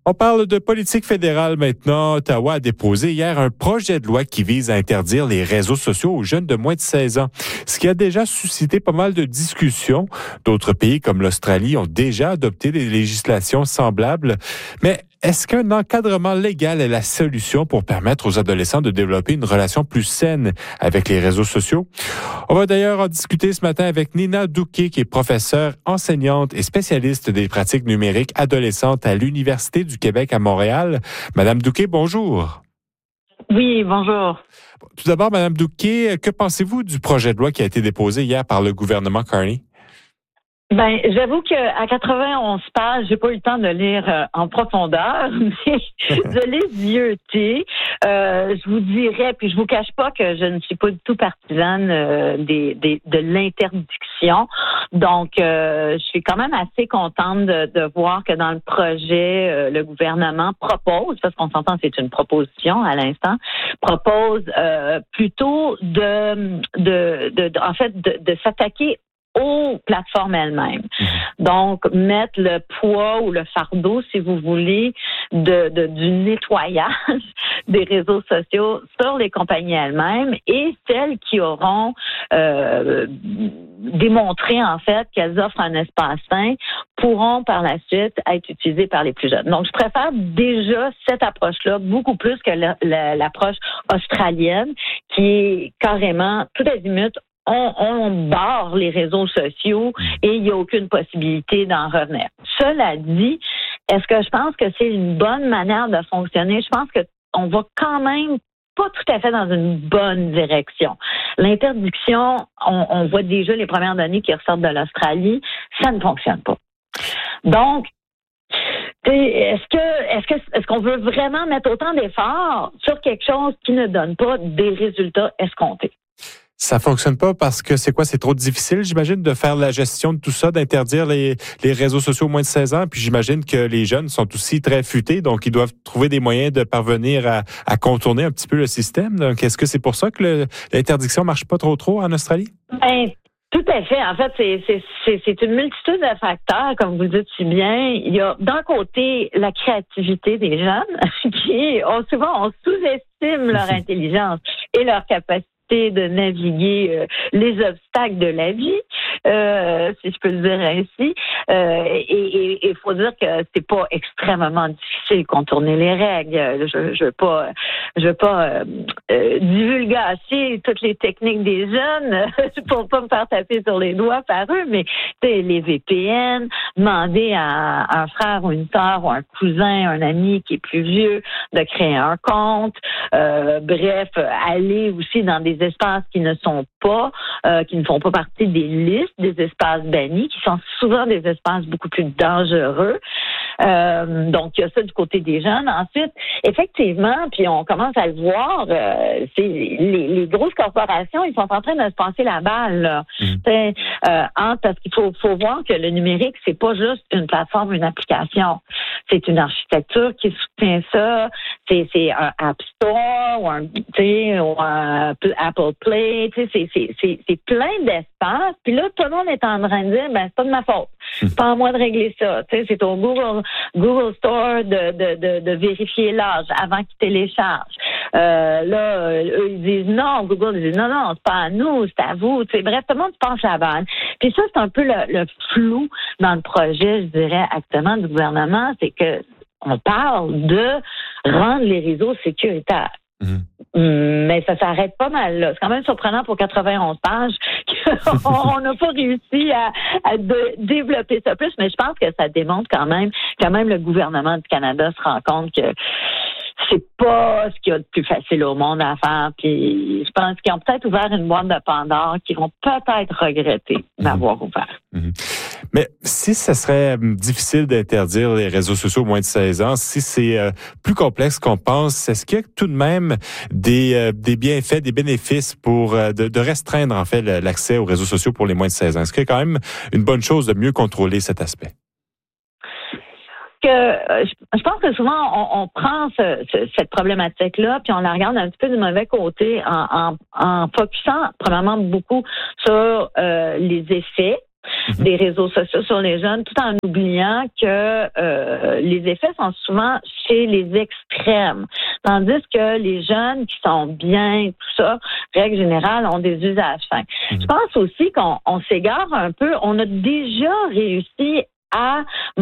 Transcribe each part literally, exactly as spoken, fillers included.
On parle de politique fédérale maintenant. Ottawa a déposé hier un projet de loi qui vise à interdire les réseaux sociaux aux jeunes de moins de seize ans, ce qui a déjà suscité pas mal de discussions. D'autres pays comme l'Australie ont déjà adopté des législations semblables. Mais est-ce qu'un encadrement légal est la solution pour permettre aux adolescents de développer une relation plus saine avec les réseaux sociaux? On va d'ailleurs en discuter ce matin avec Nina Douquet, qui est professeure, enseignante et spécialiste des pratiques numériques adolescentes à l'Université du Québec à Montréal. Madame Douquet, bonjour. Oui, bonjour. Tout d'abord, Madame Douquet, que pensez-vous du projet de loi qui a été déposé hier par le gouvernement Carney? Ben, j'avoue qu'à quatre-vingt-onze pages, j'ai pas eu le temps de lire euh, en profondeur, mais je l'ai zioté. Euh, je vous dirais, puis je vous cache pas que je ne suis pas du tout partisane euh, des, des, de l'interdiction. Donc, euh, je suis quand même assez contente de, de voir que dans le projet, euh, le gouvernement propose, parce qu'on s'entend, c'est une proposition à l'instant, propose euh, plutôt de, de, de, de, en fait, de, de s'attaquer aux plateformes elles-mêmes. Donc, mettre le poids ou le fardeau, si vous voulez, de, de du nettoyage des réseaux sociaux sur les compagnies elles-mêmes et celles qui auront euh, démontré, en fait, qu'elles offrent un espace sain pourront par la suite être utilisées par les plus jeunes. Donc, je préfère déjà cette approche-là beaucoup plus que la, la, l'approche australienne qui est carrément tout azimut. On, on barre les réseaux sociaux et il n'y a aucune possibilité d'en revenir. Cela dit, est-ce que je pense que c'est une bonne manière de fonctionner? Je pense qu'on va quand même pas tout à fait dans une bonne direction. L'interdiction, on, on voit déjà les premières données qui ressortent de l'Australie, ça ne fonctionne pas. Donc, est-ce que est-ce que est-ce qu'on veut vraiment mettre autant d'efforts sur quelque chose qui ne donne pas des résultats escomptés? Ça fonctionne pas parce que c'est quoi? C'est trop difficile, j'imagine, de faire la gestion de tout ça, d'interdire les, les réseaux sociaux aux moins de seize ans. Puis j'imagine que les jeunes sont aussi très futés, donc ils doivent trouver des moyens de parvenir à, à contourner un petit peu le système. Donc, est-ce que c'est pour ça que le, l'interdiction marche pas trop trop en Australie? Ben, tout à fait. En fait, c'est, c'est, c'est, c'est une multitude de facteurs, comme vous le dites si bien. Il y a d'un côté la créativité des jeunes, qui on, souvent on sous-estime leur intelligence et leur capacité de naviguer euh, les obstacles de la vie, euh, si je peux le dire ainsi. Euh, et il faut dire que c'est pas extrêmement difficile de contourner les règles. Je, je veux pas, je veux pas euh, euh, divulgacher toutes les techniques des jeunes pour pas me faire taper sur les doigts par eux, mais les V P N, demander à un frère ou une sœur ou un cousin, un ami qui est plus vieux de créer un compte. Euh, bref, aller aussi dans des espaces qui ne sont pas, euh, qui ne font pas partie des listes, des espaces bannis, qui sont souvent des espaces beaucoup plus dangereux. Euh, donc, il y a ça du côté des jeunes. Ensuite, effectivement, puis on commence à le voir, euh, c'est les, les grosses corporations, ils sont en train de se passer la balle. Là. Mmh. Euh, hein, parce qu'il faut, faut voir que le numérique, c'est pas juste une plateforme, une application. C'est une architecture qui soutient ça. C'est, c'est un App Store ou un, ou un Apple Play. C'est, c'est, c'est, c'est plein d'espaces. Puis là, tout le monde est en train de dire, ben c'est pas de ma faute. C'est pas à moi de régler ça. T'sais, c'est au Google, Google Store de, de, de, de vérifier l'âge avant qu'il télécharge. Euh, là, eux, ils disent non. Google dit non, non, c'est pas à nous, c'est à vous. T'sais, bref, tout le monde se penche la balle. Puis ça, c'est un peu le, le flou dans le projet, je dirais, actuellement du gouvernement. C'est que on parle de rendre les réseaux sécuritaires. Mmh. Mais ça s'arrête pas mal là. C'est quand même surprenant pour quatre-vingt-onze pages qu'on n'a pas réussi à, à de, développer ça plus, mais je pense que ça démontre quand même, quand même le gouvernement du Canada se rend compte que c'est pas ce qu'il y a de plus facile au monde à faire. Puis je pense qu'ils ont peut-être ouvert une boîte de Pandore qu'ils vont peut-être regretter d'avoir mmh. ouvert. Mmh. Mais si ce serait difficile d'interdire les réseaux sociaux aux moins de seize ans, si c'est euh, plus complexe qu'on pense, est-ce qu'il y a tout de même des, euh, des bienfaits, des bénéfices pour euh, de, de restreindre en fait l'accès aux réseaux sociaux pour les moins de seize ans? Est-ce qu'il y a quand même une bonne chose de mieux contrôler cet aspect? Que, euh, je pense que souvent on, on prend ce, ce, cette problématique-là puis on la regarde un petit peu du mauvais côté en, en, en focusant premièrement beaucoup sur euh, les effets mm-hmm. des réseaux sociaux sur les jeunes, tout en oubliant que euh, les effets sont souvent chez les extrêmes. Tandis que les jeunes qui sont bien, tout ça, règle générale, ont des usages fins. Mm-hmm. Je pense aussi qu'on on s'égare un peu. On a déjà réussi à,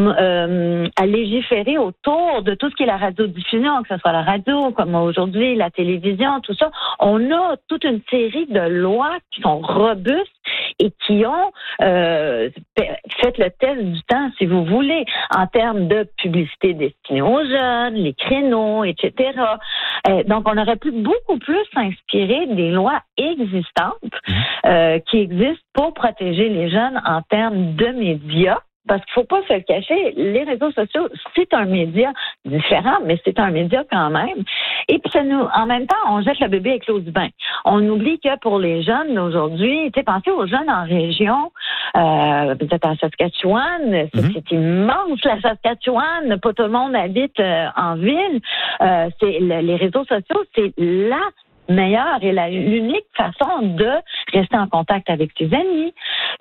euh, à légiférer autour de tout ce qui est la radiodiffusion, que ce soit la radio, comme aujourd'hui, la télévision, tout ça. On a toute une série de lois qui sont robustes et qui ont euh, fait le test du temps, si vous voulez, en termes de publicité destinée aux jeunes, les créneaux, et cetera. Euh, donc, on aurait pu beaucoup plus s'inspirer des lois existantes euh, qui existent pour protéger les jeunes en termes de médias. Parce qu'il faut pas se le cacher, les réseaux sociaux, c'est un média différent, mais c'est un média quand même. Et puis, ça nous, en même temps, on jette le bébé avec l'eau du bain. On oublie que pour les jeunes d'aujourd'hui, tu sais, pensez aux jeunes en région, euh, peut-être en Saskatchewan, mm-hmm. c'est, c'est immense la Saskatchewan, pas tout le monde habite euh, en ville. Euh, c'est le, les réseaux sociaux, c'est la meilleure et la, l'unique façon de rester en contact avec ses amis,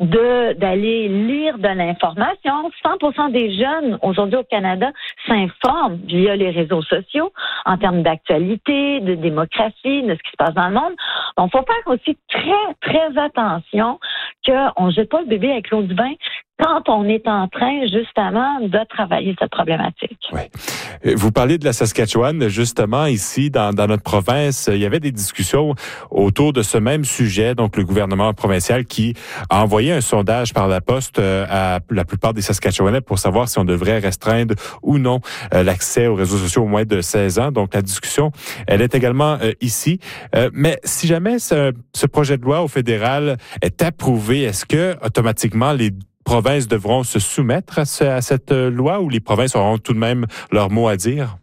de d'aller lire de l'information. cent pour cent des jeunes aujourd'hui au Canada s'informent via les réseaux sociaux en termes d'actualité, de démocratie, de ce qui se passe dans le monde. Donc, il faut faire aussi très, très attention qu'on ne jette pas le bébé avec l'eau du bain quand on est en train, justement, de travailler cette problématique. Oui. Vous parlez de la Saskatchewan, justement, ici, dans, dans notre province, il y avait des discussions autour de ce même sujet, donc le gouvernement provincial qui a envoyé un sondage par la poste à la plupart des Saskatchewanais pour savoir si on devrait restreindre ou non l'accès aux réseaux sociaux au moins de seize ans. Donc, la discussion, elle est également euh, ici. Euh, mais si jamais ce, ce projet de loi au fédéral est approuvé, est-ce que automatiquement les provinces devront se soumettre à, ce, à cette loi ou les provinces auront tout de même leur mot à dire?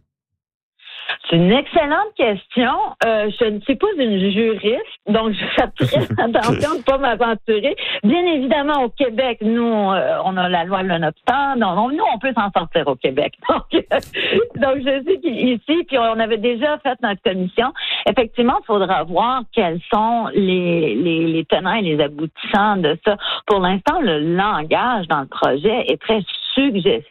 C'est une excellente question. Euh, je ne suis pas une juriste, donc je fais très attention de ne pas m'aventurer. Bien évidemment, au Québec, nous, euh, on a la loi nonobstant. Donc, nous, on peut s'en sortir au Québec. Donc, euh, donc je sais qu'ici, puis on avait déjà fait notre commission. Effectivement, il faudra voir quels sont les, les, les tenants et les aboutissants de ça. Pour l'instant, le langage dans le projet est très suggestif,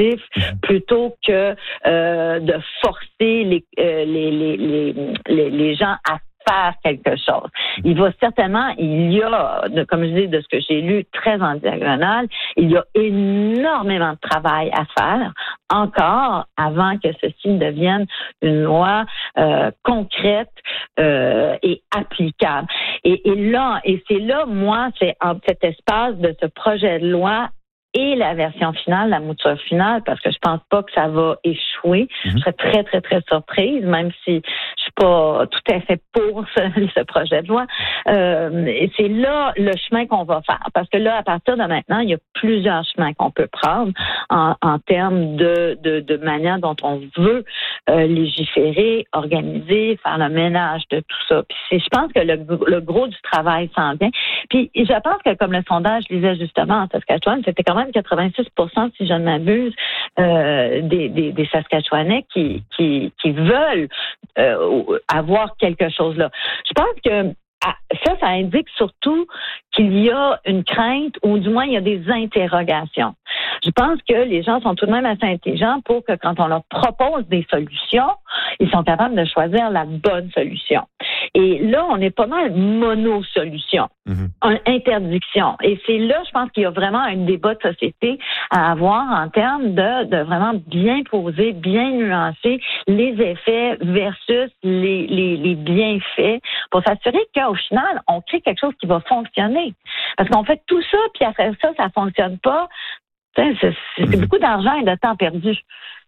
plutôt que euh, de forcer les, euh, les, les, les, les, les gens à faire quelque chose. Il va certainement, il y a, de, comme je dis, de ce que j'ai lu très en diagonale, il y a énormément de travail à faire encore avant que ceci devienne une loi euh, concrète euh, et applicable. Et, et là, et c'est là, moi, c'est en cet espace de ce projet de loi et la version finale, la mouture finale, parce que je pense pas que ça va échouer. Mm-hmm. Je serais très, très, très surprise, même si je suis pas tout à fait pour ce, ce projet de loi. Euh, et c'est là le chemin qu'on va faire. Parce que là, à partir de maintenant, il y a plusieurs chemins qu'on peut prendre en, en termes de, de, de manière dont on veut euh, légiférer, organiser, faire le ménage de tout ça. Puis c'est, je pense que le, le gros du travail s'en vient. Puis je pense que comme le sondage disait justement en Saskatchewan, c'était quand même quatre-vingt-six pour cent, si je ne m'abuse, euh, des, des, des Saskatchewanais qui, qui, qui veulent euh, avoir quelque chose là. Je pense que ça, ça indique surtout qu'il y a une crainte ou du moins il y a des interrogations. Je pense que les gens sont tout de même assez intelligents pour que quand on leur propose des solutions, ils sont capables de choisir la bonne solution. Et là, on est pas mal mono-solution, mm-hmm. interdiction. Et c'est là, je pense qu'il y a vraiment un débat de société à avoir en termes de, de vraiment bien poser, bien nuancer les effets versus les, les, les bienfaits pour s'assurer qu'au final, on crée quelque chose qui va fonctionner. Parce qu'on fait tout ça, puis après ça, ça fonctionne pas. C'est, c'est, c'est mm-hmm. beaucoup d'argent et de temps perdu.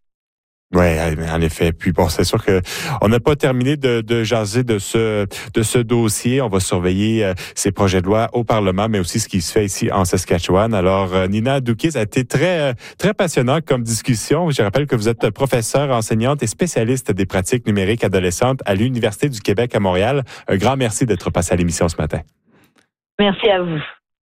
Oui, en effet. Puis bon, c'est sûr que on n'a pas terminé de, de jaser de ce de ce dossier. On va surveiller euh, ces projets de loi au Parlement, mais aussi ce qui se fait ici en Saskatchewan. Alors, euh, Nina Doukis, ça a été très très passionnant comme discussion. Je rappelle que vous êtes professeure, enseignante et spécialiste des pratiques numériques adolescentes à l'Université du Québec à Montréal. Un grand merci d'être passé à l'émission ce matin. Merci à vous.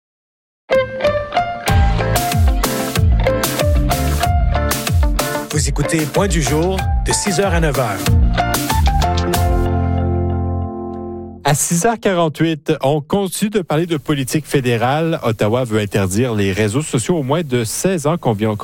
Vous écoutez Point du jour de six heures à neuf heures. À six heures quarante-huit, on continue de parler de politique fédérale. Ottawa veut interdire les réseaux sociaux aux moins de seize ans qu'on vient